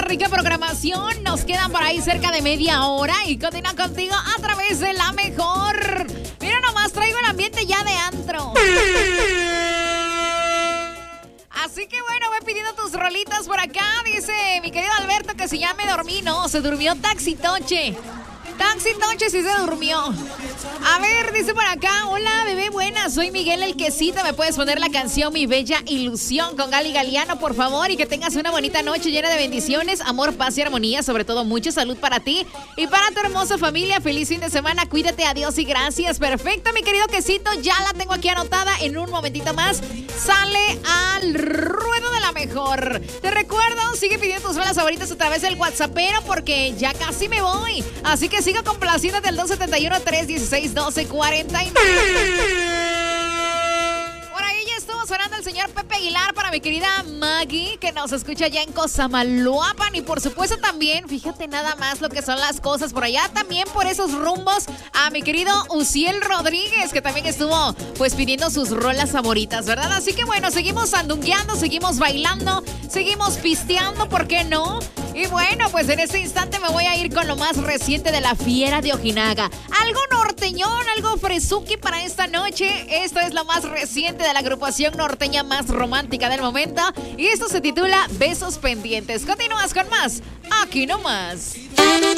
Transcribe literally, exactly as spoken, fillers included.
rica programación. Nos quedan por ahí cerca de media hora y continúa contigo a través de La Mejor. Mira nomás, traigo el ambiente ya de antro. Así que bueno, voy pidiendo tus rolitas por acá. Dice mi querido Alberto que si ya me dormí. No, se durmió Taxi Toche. Taxi Toche sí se durmió. A ver, dice por acá: hola, bebé buena, soy Miguel el Quesito. ¿Me puedes poner la canción Mi Bella Ilusión con Gali Galiano, por favor? Y que tengas una bonita noche llena de bendiciones, amor, paz y armonía. Sobre todo, mucha salud para ti y para tu hermosa familia. Feliz fin de semana, cuídate, adiós y gracias. Perfecto, mi querido Quesito, ya la tengo aquí anotada. En un momentito más sale al ruedo de La Mejor. Te recuerdo, sigue pidiendo tus rolas favoritas a través del WhatsAppero porque ya casi me voy. Así que sigo complaciéndote al dos siete uno, tres uno seis, uno dos cuatro nueve. Por ahí ya estuvo sonando el señor Pepe Aguilar para mi querida Maggie, que nos escucha ya en Cosamaloapan. Y por supuesto también, fíjate nada más lo que son las cosas por allá, también por esos rumbos, a mi querido Uciel Rodríguez, que también estuvo pues pidiendo sus rolas favoritas, ¿verdad? Así que bueno, seguimos sandungueando, seguimos bailando, seguimos pisteando, ¿por qué no? Y bueno, pues en este instante me voy a ir con lo más reciente de La Fiera de Ojinaga. Algo norteñón, algo fresuki para esta noche. Esto es lo más reciente de la agrupación norteña más romántica del momento. Y esto se titula Besos Pendientes. Continúas con más, aquí nomás.